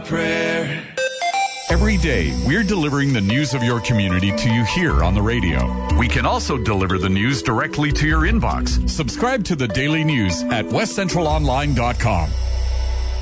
prayer. Every day, we're delivering the news of your community to you here on the radio. We can also deliver the news directly to your inbox. Subscribe to the daily news at westcentralonline.com.